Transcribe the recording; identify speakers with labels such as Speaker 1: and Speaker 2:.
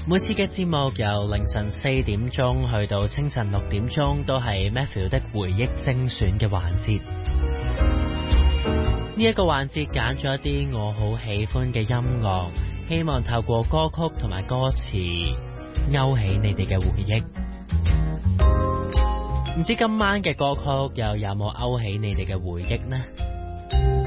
Speaker 1: 每次嘅節目由凌晨4點鐘去到清晨6點鐘，都係 Matthew 的回憶精選嘅環節。呢一個環節揀咗一啲我好喜歡嘅音樂，希望透過歌曲同埋歌詞勾起你哋嘅回憶。唔知今晚嘅歌曲又有冇勾起你哋嘅回憶呢？